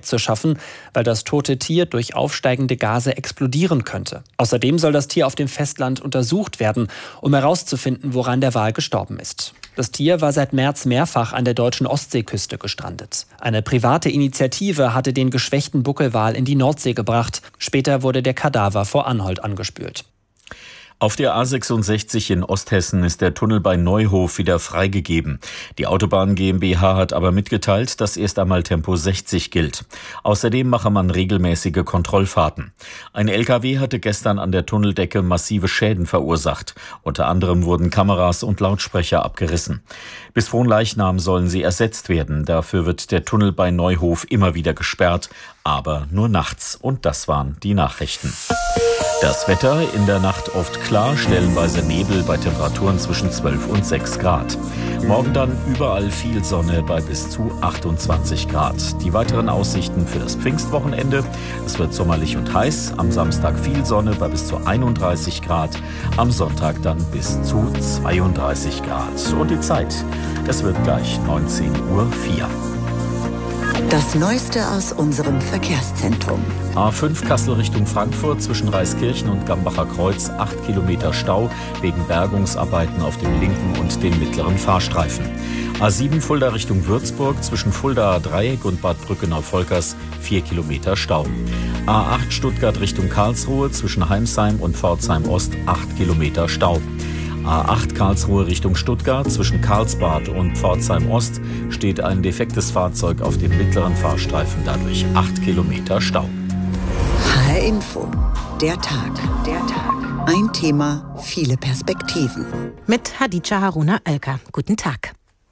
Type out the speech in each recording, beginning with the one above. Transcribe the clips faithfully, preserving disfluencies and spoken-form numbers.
wegzuschaffen, weil das tote Tier durch aufsteigende Gase explodieren könnte. Außerdem soll das Tier auf dem Festland untersucht werden, um herauszufinden, woran der Wal gestorben ist. Das Tier war seit März mehrfach an der deutschen Ostseeküste gestrandet. Eine private Initiative hatte den geschwächten Buckelwal in die Nordsee gebracht. Später wurde der Kadaver vor Anholt angespült. Auf der A sechsundsechzig in Osthessen ist der Tunnel bei Neuhof wieder freigegeben. Die Autobahn GmbH hat aber mitgeteilt, dass erst einmal Tempo sechzig gilt. Außerdem mache man regelmäßige Kontrollfahrten. Ein L K W hatte gestern an der Tunneldecke massive Schäden verursacht. Unter anderem wurden Kameras und Lautsprecher abgerissen. Bis Fronleichnam sollen sie ersetzt werden. Dafür wird der Tunnel bei Neuhof immer wieder gesperrt, aber nur nachts. Und das waren die Nachrichten. Das Wetter in der Nacht oft klar, stellenweise Nebel bei Temperaturen zwischen zwölf und sechs Grad. Morgen dann überall viel Sonne bei bis zu achtundzwanzig Grad. Die weiteren Aussichten für das Pfingstwochenende: Es wird sommerlich und heiß. Am Samstag viel Sonne bei bis zu einunddreißig Grad. Am Sonntag dann bis zu zweiunddreißig Grad. Und die Zeit: Es wird gleich neunzehn Uhr vier. Das Neueste aus unserem Verkehrszentrum. A fünf Kassel Richtung Frankfurt zwischen Reiskirchen und Gambacher Kreuz, acht Kilometer Stau wegen Bergungsarbeiten auf dem linken und dem mittleren Fahrstreifen. A sieben Fulda Richtung Würzburg zwischen Fuldaer Dreieck und Bad Brückenau-Volkers, vier Kilometer Stau. A acht Stuttgart Richtung Karlsruhe zwischen Heimsheim und Pforzheim Ost, acht Kilometer Stau. A acht Karlsruhe Richtung Stuttgart zwischen Karlsbad und Pforzheim Ost steht ein defektes Fahrzeug auf dem mittleren Fahrstreifen, dadurch acht Kilometer Stau. H R Info, der Tag, der Tag. Ein Thema, viele Perspektiven. Mit Hadija Haruna Oelker. Guten Tag.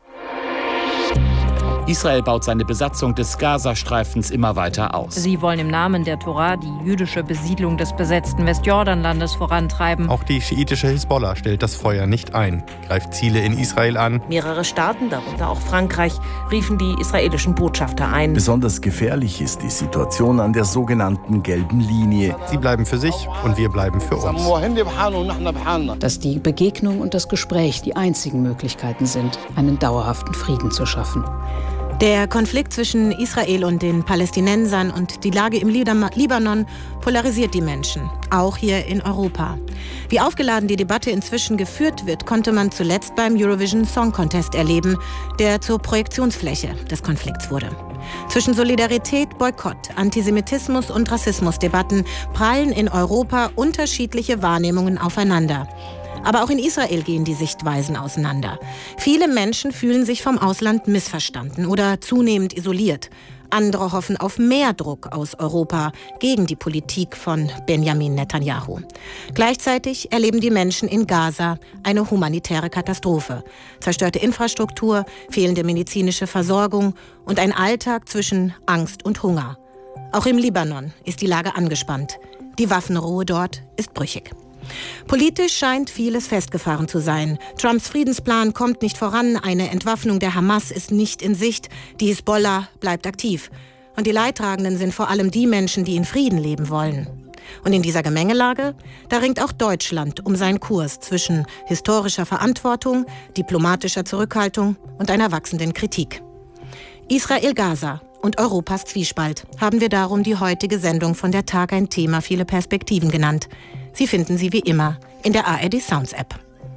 Israel baut seine Besatzung des Gazastreifens immer weiter aus. Sie wollen im Namen der Tora die jüdische Besiedlung des besetzten Westjordanlandes vorantreiben. Auch die schiitische Hisbollah stellt das Feuer nicht ein, greift Ziele in Israel an. Mehrere Staaten, darunter auch Frankreich, riefen die israelischen Botschafter ein. Besonders gefährlich ist die Situation an der sogenannten gelben Linie. Sie bleiben für sich und wir bleiben für uns. Dass die Begegnung und das Gespräch die einzigen Möglichkeiten sind, einen dauerhaften Frieden zu schaffen. Der Konflikt zwischen Israel und den Palästinensern und die Lage im Libanon polarisiert die Menschen, auch hier in Europa. Wie aufgeladen die Debatte inzwischen geführt wird, konnte man zuletzt beim Eurovision Song Contest erleben, der zur Projektionsfläche des Konflikts wurde. Zwischen Solidarität, Boykott, Antisemitismus und Rassismusdebatten prallen in Europa unterschiedliche Wahrnehmungen aufeinander. Aber auch in Israel gehen die Sichtweisen auseinander. Viele Menschen fühlen sich vom Ausland missverstanden oder zunehmend isoliert. Andere hoffen auf mehr Druck aus Europa gegen die Politik von Benjamin Netanyahu. Gleichzeitig erleben die Menschen in Gaza eine humanitäre Katastrophe. Zerstörte Infrastruktur, fehlende medizinische Versorgung und ein Alltag zwischen Angst und Hunger. Auch im Libanon ist die Lage angespannt. Die Waffenruhe dort ist brüchig. Politisch scheint vieles festgefahren zu sein. Trumps Friedensplan kommt nicht voran, eine Entwaffnung der Hamas ist nicht in Sicht, die Hisbollah bleibt aktiv. Und die Leidtragenden sind vor allem die Menschen, die in Frieden leben wollen. Und in dieser Gemengelage, da ringt auch Deutschland um seinen Kurs zwischen historischer Verantwortung, diplomatischer Zurückhaltung und einer wachsenden Kritik. Israel-Gaza und Europas Zwiespalt haben wir darum die heutige Sendung von der Tag ein Thema, viele Perspektiven genannt. Sie finden sie wie immer in der A R D Sounds App.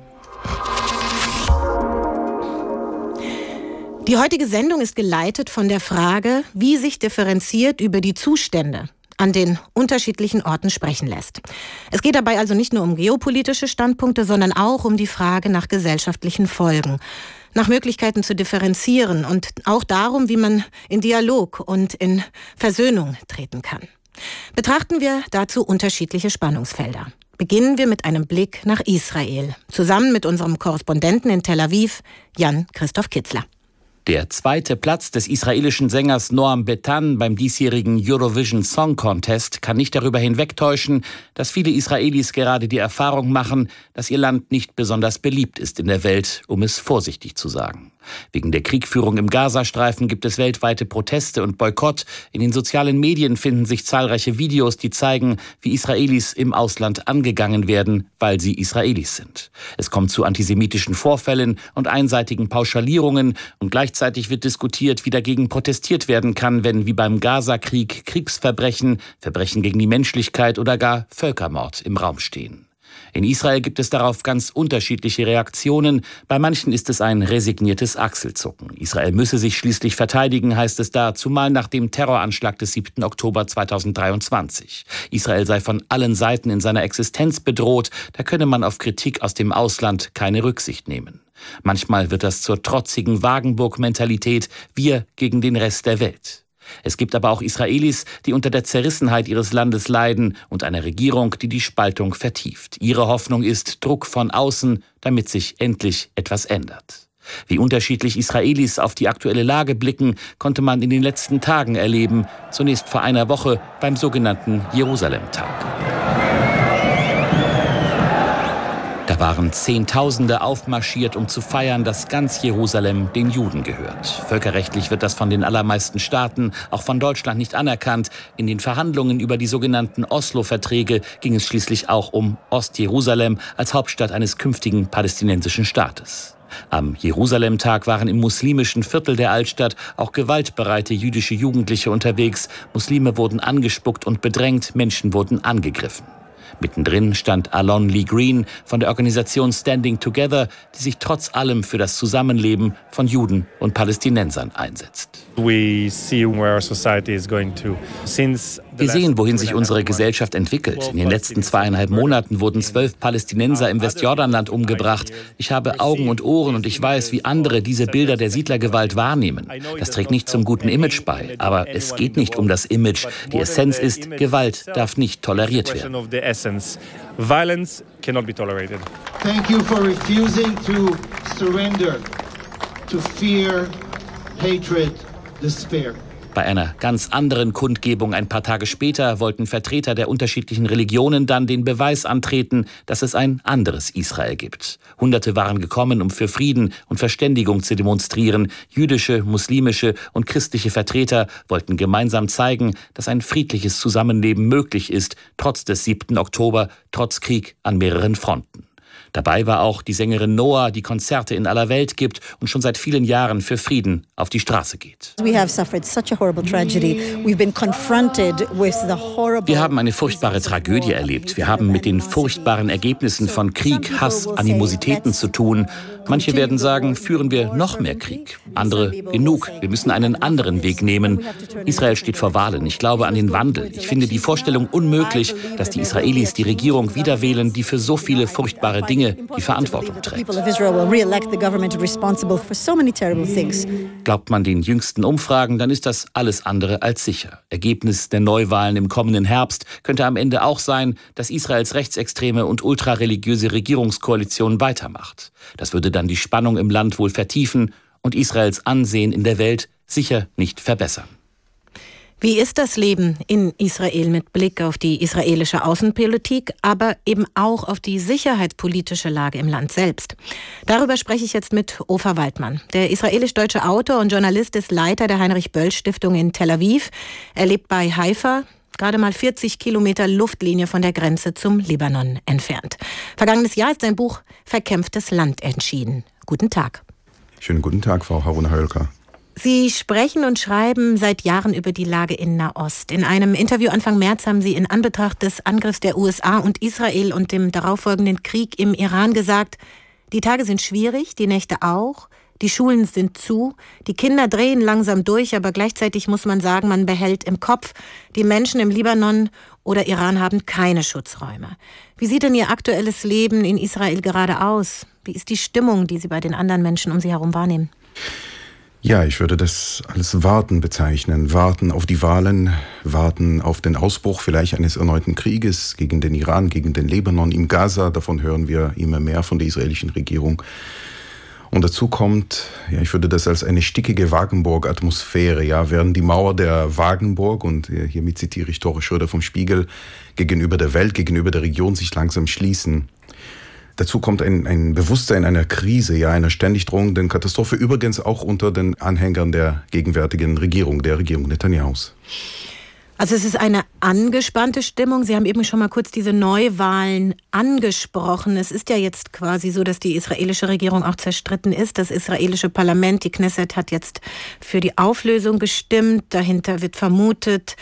Die heutige Sendung ist geleitet von der Frage, wie sich differenziert über die Zustände an den unterschiedlichen Orten sprechen lässt. Es geht dabei also nicht nur um geopolitische Standpunkte, sondern auch um die Frage nach gesellschaftlichen Folgen, nach Möglichkeiten zu differenzieren und auch darum, wie man in Dialog und in Versöhnung treten kann. Betrachten wir dazu unterschiedliche Spannungsfelder. Beginnen wir mit einem Blick nach Israel, zusammen mit unserem Korrespondenten in Tel Aviv, Jan-Christoph Kitzler. Der zweite Platz des israelischen Sängers Noam Betan beim diesjährigen Eurovision Song Contest kann nicht darüber hinwegtäuschen, dass viele Israelis gerade die Erfahrung machen, dass ihr Land nicht besonders beliebt ist in der Welt, um es vorsichtig zu sagen. Wegen der Kriegführung im Gazastreifen gibt es weltweite Proteste und Boykott. In den sozialen Medien finden sich zahlreiche Videos, die zeigen, wie Israelis im Ausland angegangen werden, weil sie Israelis sind. Es kommt zu antisemitischen Vorfällen und einseitigen Pauschalierungen und gleichzeitig wird diskutiert, wie dagegen protestiert werden kann, wenn wie beim Gaza-Krieg Kriegsverbrechen, Verbrechen gegen die Menschlichkeit oder gar Völkermord im Raum stehen. In Israel gibt es darauf ganz unterschiedliche Reaktionen. Bei manchen ist es ein resigniertes Achselzucken. Israel müsse sich schließlich verteidigen, heißt es da, zumal nach dem Terroranschlag des siebten Oktober zweitausenddreiundzwanzig. Israel sei von allen Seiten in seiner Existenz bedroht, da könne man auf Kritik aus dem Ausland keine Rücksicht nehmen. Manchmal wird das zur trotzigen Wagenburg-Mentalität, wir gegen den Rest der Welt. Es gibt aber auch Israelis, die unter der Zerrissenheit ihres Landes leiden und eine Regierung, die die Spaltung vertieft. Ihre Hoffnung ist Druck von außen, damit sich endlich etwas ändert. Wie unterschiedlich Israelis auf die aktuelle Lage blicken, konnte man in den letzten Tagen erleben, zunächst vor einer Woche beim sogenannten Jerusalem-Tag. Da waren Zehntausende aufmarschiert, um zu feiern, dass ganz Jerusalem den Juden gehört. Völkerrechtlich wird das von den allermeisten Staaten, auch von Deutschland, nicht anerkannt. In den Verhandlungen über die sogenannten Oslo-Verträge ging es schließlich auch um Ostjerusalem als Hauptstadt eines künftigen palästinensischen Staates. Am Jerusalem-Tag waren im muslimischen Viertel der Altstadt auch gewaltbereite jüdische Jugendliche unterwegs. Muslime wurden angespuckt und bedrängt, Menschen wurden angegriffen. Mittendrin stand Alon Lee Green von der Organisation Standing Together, die sich trotz allem für das Zusammenleben von Juden und Palästinensern einsetzt. Wir sehen, wohin sich unsere Gesellschaft entwickelt. In den letzten zweieinhalb Monaten wurden zwölf Palästinenser im Westjordanland umgebracht. Ich habe Augen und Ohren und ich weiß, wie andere diese Bilder der Siedlergewalt wahrnehmen. Das trägt nicht zum guten Image bei. Aber es geht nicht um das Image. Die Essenz ist, Gewalt darf nicht toleriert werden. Violence cannot be tolerated. Thank you for refusing to surrender to fear, hatred, despair. Bei einer ganz anderen Kundgebung ein paar Tage später wollten Vertreter der unterschiedlichen Religionen dann den Beweis antreten, dass es ein anderes Israel gibt. Hunderte waren gekommen, um für Frieden und Verständigung zu demonstrieren. Jüdische, muslimische und christliche Vertreter wollten gemeinsam zeigen, dass ein friedliches Zusammenleben möglich ist, trotz des siebten Oktober, trotz Krieg an mehreren Fronten. Dabei war auch die Sängerin Noah, die Konzerte in aller Welt gibt und schon seit vielen Jahren für Frieden auf die Straße geht. Wir haben eine furchtbare Tragödie erlebt. Wir haben mit den furchtbaren Ergebnissen von Krieg, Hass, Animositäten zu tun. Manche werden sagen, führen wir noch mehr Krieg. Andere, genug, wir müssen einen anderen Weg nehmen. Israel steht vor Wahlen. Ich glaube an den Wandel. Ich finde die Vorstellung unmöglich, dass die Israelis die Regierung wieder wählen, die für so viele furchtbare Dinge die Verantwortung trägt. Glaubt man den jüngsten Umfragen, dann ist das alles andere als sicher. Ergebnis der Neuwahlen im kommenden Herbst könnte am Ende auch sein, dass Israels rechtsextreme und ultrareligiöse Regierungskoalition weitermacht. Das würde dann die Spannung im Land wohl vertiefen und Israels Ansehen in der Welt sicher nicht verbessern. Wie ist das Leben in Israel mit Blick auf die israelische Außenpolitik, aber eben auch auf die sicherheitspolitische Lage im Land selbst? Darüber spreche ich jetzt mit Ofer Waldmann. Der israelisch-deutsche Autor und Journalist ist Leiter der Heinrich-Böll-Stiftung in Tel Aviv. Er lebt bei Haifa, gerade mal vierzig Kilometer Luftlinie von der Grenze zum Libanon entfernt. Vergangenes Jahr ist sein Buch Verkämpftes Land erschienen. Guten Tag. Schönen guten Tag, Frau Haruna-Hölker. Sie sprechen und schreiben seit Jahren über die Lage in Nahost. In einem Interview Anfang März haben Sie in Anbetracht des Angriffs der U S A und Israel und dem darauffolgenden Krieg im Iran gesagt, die Tage sind schwierig, die Nächte auch, die Schulen sind zu, die Kinder drehen langsam durch, aber gleichzeitig muss man sagen, man behält im Kopf, die Menschen im Libanon oder Iran haben keine Schutzräume. Wie sieht denn Ihr aktuelles Leben in Israel gerade aus? Wie ist die Stimmung, die Sie bei den anderen Menschen um Sie herum wahrnehmen? Ja, ich würde das als Warten bezeichnen. Warten auf die Wahlen, warten auf den Ausbruch vielleicht eines erneuten Krieges gegen den Iran, gegen den Libanon, im Gaza. Davon hören wir immer mehr von der israelischen Regierung. Und dazu kommt, ja, ich würde das als eine stickige Wagenburg-Atmosphäre, ja, während die Mauer der Wagenburg, und hiermit zitiere ich Tore Schröder vom Spiegel, gegenüber der Welt, gegenüber der Region sich langsam schließen. Dazu kommt ein, ein Bewusstsein einer Krise, ja, einer ständig drohenden Katastrophe, übrigens auch unter den Anhängern der gegenwärtigen Regierung, der Regierung Netanyahus. Also es ist eine angespannte Stimmung. Sie haben eben schon mal kurz diese Neuwahlen angesprochen. Es ist ja jetzt quasi so, dass die israelische Regierung auch zerstritten ist. Das israelische Parlament, die Knesset, hat jetzt für die Auflösung gestimmt. Dahinter wird vermutet,